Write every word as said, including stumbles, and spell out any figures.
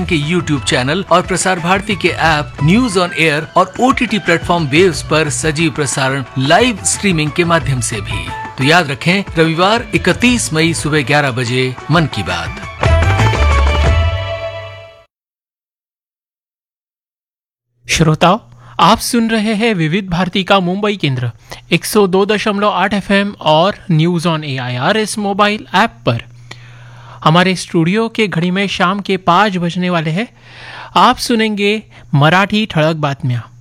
दूरदर्शन के YouTube channel और प्रसार भारती के ऐप न्यूज ऑन एयर और ओटीटी प्लेटफॉर्म वेव्स पर सजीव प्रसारण लाइव स्ट्रीमिंग के माध्यम से भी। तो याद रखें, रविवार इकतीस मई सुबह ग्यारह बजे मन की बात। श्रोताओ, आप सुन रहे हैं विविध भारती का मुंबई केंद्र एक सौ दो दशमलव आठ एफएम और न्यूज ऑन एआईआरएस मोबाइल ऐप पर। हमारे स्टूडियो के घड़ी में शाम के पाँच बजने वाले हैं। आप सुनेंगे मराठी ठळक बातम्या।